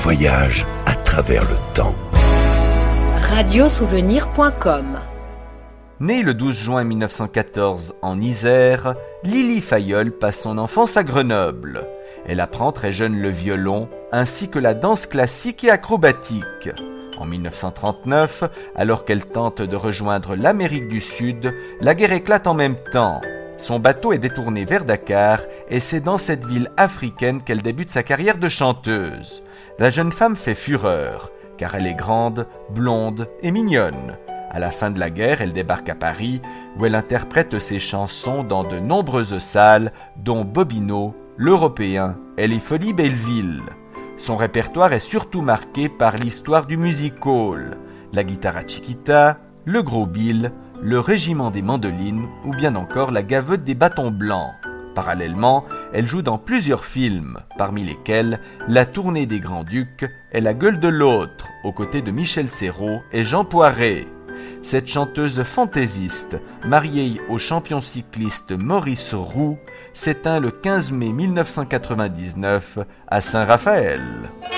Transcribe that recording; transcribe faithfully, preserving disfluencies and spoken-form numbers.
voyage à travers le temps. radiosouvenir point com. Née le douze juin mille neuf cent quatorze en Isère, Lily Fayolle passe son enfance à Grenoble. Elle apprend très jeune le violon, ainsi que la danse classique et acrobatique. En mille neuf cent trente-neuf, alors qu'elle tente de rejoindre l'Amérique du Sud, la guerre éclate en même temps. Son bateau est détourné vers Dakar et c'est dans cette ville africaine qu'elle débute sa carrière de chanteuse. La jeune femme fait fureur, car elle est grande, blonde et mignonne. À la fin de la guerre, elle débarque à Paris, où elle interprète ses chansons dans de nombreuses salles, dont Bobino, l'Européen et les Folies Belleville. Son répertoire est surtout marqué par l'histoire du music-hall, la guitare chiquita, le gros bill, le régiment des mandolines ou bien encore la gavotte des bâtons blancs. Parallèlement, elle joue dans plusieurs films, parmi lesquels La tournée des Grands-Ducs et La gueule de l'autre, aux côtés de Michel Serrault et Jean Poiret. Cette chanteuse fantaisiste, mariée au champion cycliste Maurice Roux, s'éteint le quinze mai mille neuf cent quatre-vingt-dix-neuf à Saint-Raphaël.